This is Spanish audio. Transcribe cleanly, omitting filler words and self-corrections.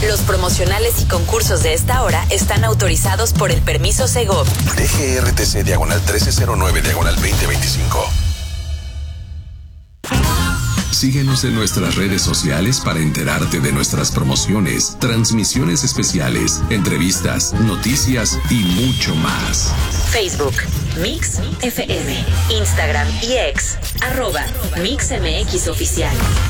Los promocionales y concursos de esta hora están autorizados por el permiso Segov. DGRTC /1309/2025. Síguenos en nuestras redes sociales para enterarte de nuestras promociones, transmisiones especiales, entrevistas, noticias y mucho más. Facebook, Mix FM, Instagram y X, @MixMX Oficial.